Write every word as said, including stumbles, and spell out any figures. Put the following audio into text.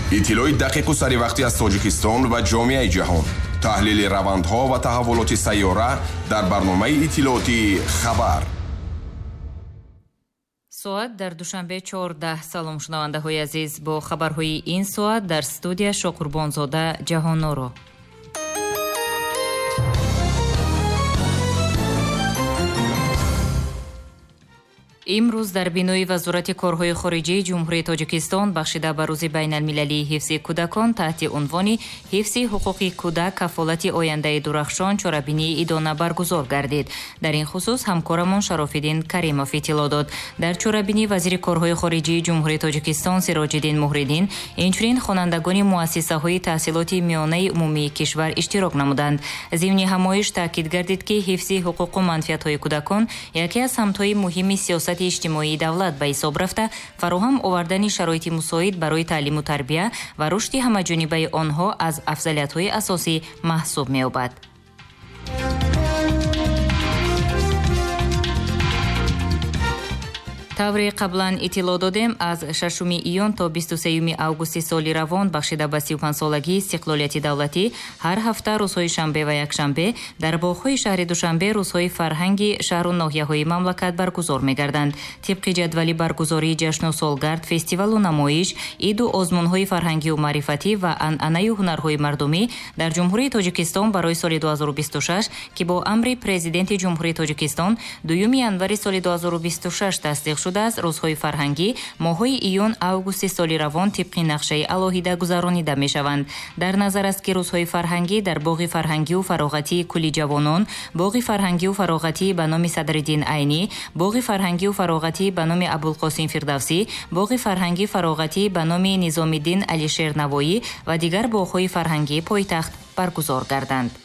иттилои дақиқу саривақтӣ аз Тоҷикистон ва ҷомеаи ҷаҳон. таҳлили равандҳо ва таҳаввулоти сайёра дар барномаи иттилооти хабар. соат дар душанбе чордаҳ. салом шунавандаҳои азиз, бо хабарҳои ин соат дар студия Шокурбонзода ҷаҳоноро. имрӯз дар бинои Вазорати корҳои хориҷии ҷумҳурии Тоҷикистон бахшида ба рӯзи байналмилалии ҳифзи кӯдакон таҳти унвони ҳифзи ҳуқуқи кӯдак кафолати ояндаи дурахшон чорабинии идона баргузор гардид. Дар ин хусус ҳамкорамон Шарофиддин Каримов иттилоъ дод. Дар чорабинӣ вазири корҳои хориҷии ҷумҳурии Тоҷикистон Сироҷиддин Муҳриддин инчунин хонандагони муассисаҳои таҳсилоти миёнаи умумии кишвар иштирок намуданд. Зимни ҳамоиш таъкид гардид, ки ҳифзи ҳуқуқу манфиатҳои кӯдакон яке аз самтҳои муҳими сиёсати иҷтимоии давлат ба ҳисоб рафта, фароҳам овардани шароити мусоид барои таълиму тарбия ва рушди ҳамаҷонибаи онҳо аз афзалиятҳои асосӣ маҳсуб меёбад. тавре қаблан иттилоъ додем, аз шашуми июн то бисту сеюми августи соли равон бахшида ба сию панҷсолагии истиқлолияти давлатӣ ҳар ҳафта рӯзҳои шанбе ва якшанбе дар боғҳои шаҳри Душанбе рӯзҳои фарҳанги шаҳру ноҳияҳои мамлакат баргузор мегарданд. тибқи ҷадвали баргузории ҷашну солгард, фестивалу намоиш, иду озмунҳои фарҳангию маърифатӣ ва анъанаю ҳунарҳои мардумӣ дар ҷумҳурии Тоҷикистон барои соли дуҳазору бисту шаш, ки бо амри президенти ҷумҳурии Тоҷикистон дуюми январи соли дуҳазору бисту шаш тасдиқ шудааст, рӯзҳои фарҳангӣ моҳҳои июн августи соли равон тибқи нақшаи алоҳида гузаронида мешаванд. Дар назар аст, ки рӯзҳои фарҳангӣ дар боғи фарҳангию фароғатии кӯли ҷавонон, боғи фарҳангию фароғатӣ ба номи Садриддин Айнӣ, боғи фарҳангию фароғатӣ ба номи Абулқосим Фирдавсӣ, боғи фарҳангӣ фароғатӣ ба номи Низомиддин Алишер Навоӣ ва дигар боғҳои фарҳангии пойтахт баргузор гарданд.